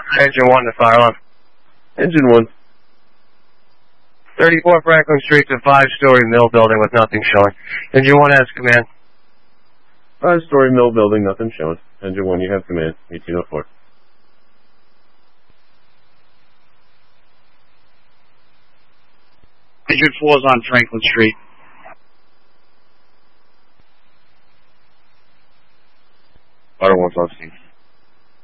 Engine 1 to fire alarm. Engine 1. 34 Franklin Street, a 5-story mill building with nothing showing. Engine 1 has command. 5-story mill building, nothing showing. Engine 1, you have command. 1804. Engine 4 is on Franklin Street. Auto 1's on scene.